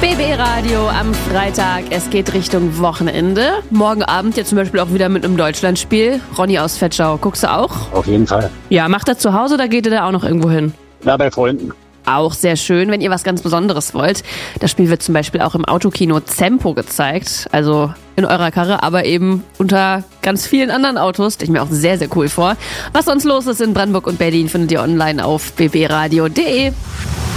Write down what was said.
BB Radio am Freitag. Es geht Richtung Wochenende. Morgen Abend ja zum Beispiel auch wieder mit einem Deutschlandspiel. Ronny aus Vetschau, guckst du auch? Auf jeden Fall. Ja, macht er zu Hause oder geht ihr da auch noch irgendwo hin? Na, bei Freunden. Auch sehr schön, wenn ihr was ganz Besonderes wollt. Das Spiel wird zum Beispiel auch im Autokino Zempo gezeigt. Also in eurer Karre, aber eben unter ganz vielen anderen Autos. Stelle ich mir auch sehr, sehr cool vor. Was sonst los ist in Brandenburg und Berlin, findet ihr online auf bbradio.de.